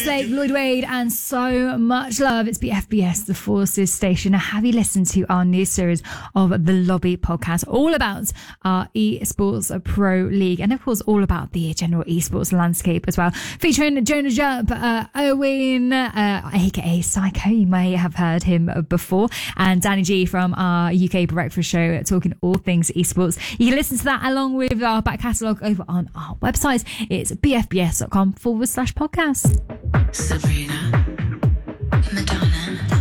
Slate, Lloyd Wade, and so much love. It's BFBS, the Forces Station. Have you listened to our new series of The Lobby podcast, all about our esports pro league, and of course all about the general esports landscape as well, featuring Jonah Jupp, Owen, aka Psycho, you may have heard him before, and Danny G from our UK Breakfast Show, talking all things esports. You can listen to that along with our back catalogue over on our website. It's bfbs.com/podcast. Sabrina.